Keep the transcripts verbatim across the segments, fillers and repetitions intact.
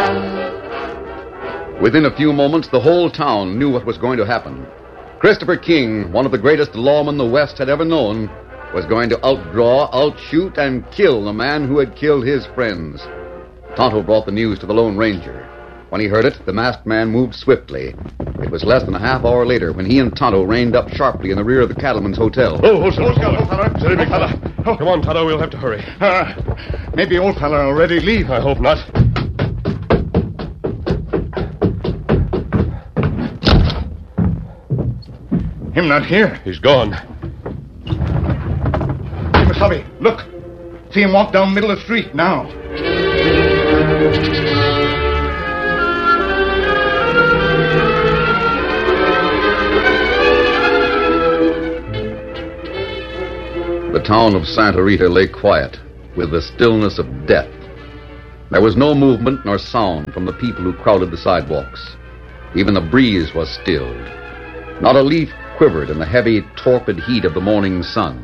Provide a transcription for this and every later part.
Within a few moments, the whole town knew what was going to happen. Christopher King, one of the greatest lawmen the West had ever known, was going to outdraw, outshoot, and kill the man who had killed his friends. Tonto brought the news to the Lone Ranger. When he heard it, the masked man moved swiftly. It was less than a half hour later when he and Tonto reined up sharply in the rear of the cattleman's hotel. Oh, hold on, hold on, steady, big fella. Oh. Come on, Tonto, we'll have to hurry. Uh, maybe old fella already leave. I hope not. Him not here. He's gone. Hey, Masabi, look. See him walk down middle of the street now. The town of Santa Rita lay quiet, with the stillness of death. There was no movement nor sound from the people who crowded the sidewalks. Even the breeze was stilled. Not a leaf quivered in the heavy, torpid heat of the morning sun.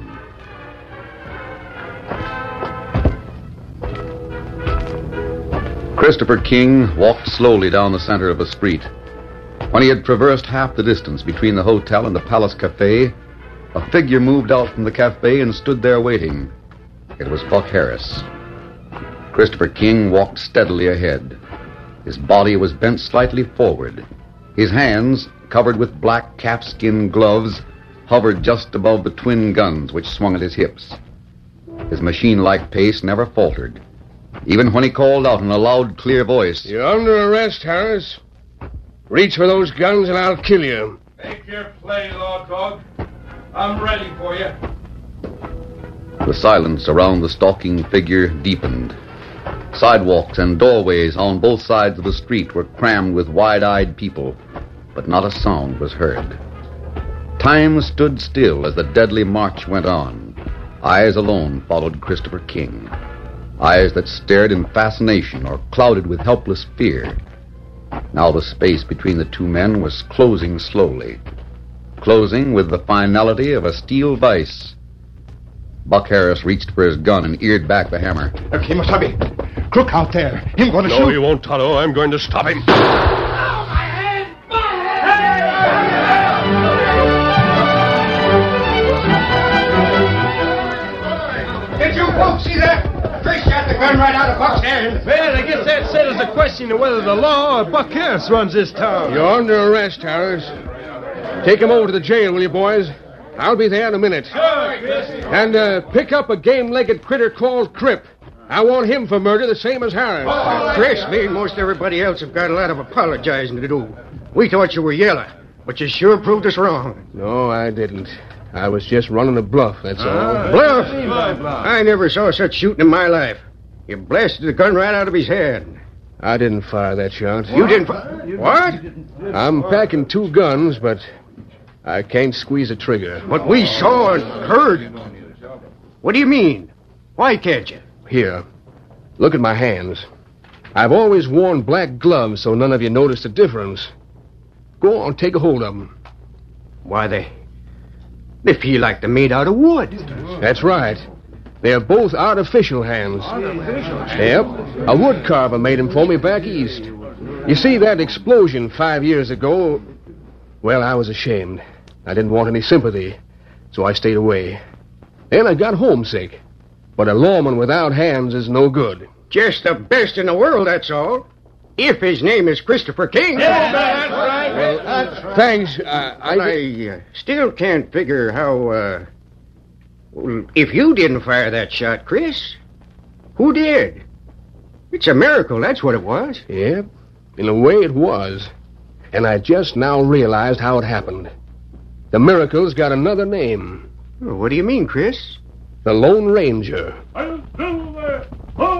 Christopher King walked slowly down the center of a street. When he had traversed half the distance between the hotel and the Palace Cafe, a figure moved out from the cafe and stood there waiting. It was Buck Harris. Christopher King walked steadily ahead. His body was bent slightly forward. His hands, covered with black calfskin gloves, hovered just above the twin guns which swung at his hips. His machine-like pace never faltered. Even when he called out in a loud, clear voice, "You're under arrest, Harris. Reach for those guns and I'll kill you." Take your play, Law Dog. I'm ready for you. The silence around the stalking figure deepened. Sidewalks and doorways on both sides of the street were crammed with wide-eyed people, but not a sound was heard. Time stood still as the deadly march went on. Eyes alone followed Christopher King. Eyes that stared in fascination or clouded with helpless fear. Now the space between the two men was closing slowly. Closing with the finality of a steel vise. Buck Harris reached for his gun and eared back the hammer. Okay, Masabi. Crook out there. Him going to no, shoot. No, he won't, Tonto. I'm going to stop him. Did you folks see that? Chris shot the gun right out of Buck's hand. Well, I guess that settles the question of whether the law or Buck Harris runs this town. You're under arrest, Harris. Take him over to the jail, will you, boys? I'll be there in a minute. Sure, Chris. And uh, pick up a game-legged critter called Crip. I want him for murder the same as Harris. Oh, Chris, me and most everybody else have got a lot of apologizing to do. We thought you were yellow, but you sure proved us wrong. No, I didn't. I was just running a bluff, that's all. Uh, bluff? I never saw such shooting in my life. You blasted the gun right out of his head. I didn't fire that shot. What? You didn't fire? What? I'm packing two guns, but I can't squeeze a trigger. But we saw and heard. What do you mean? Why can't you? Here, look at my hands. I've always worn black gloves so none of you noticed the difference. Go on, take a hold of them. Why, they... They feel like they're made out of wood. That's right. They're both artificial hands. Artificial? Yep. A wood carver made them for me back east. You see, that explosion five years ago... Well, I was ashamed. I didn't want any sympathy, so I stayed away. Then I got homesick. But a lawman without hands is no good. Just the best in the world, that's all. If his name is Christopher King. Yeah, that's right. Well, that's right. Thanks. Uh, I, I uh, still can't figure how, uh... Well, if you didn't fire that shot, Chris, who did? It's a miracle, that's what it was. Yeah, in a way it was. And I just now realized how it happened. The miracle's got another name. Well, what do you mean, Chris? The Lone Ranger.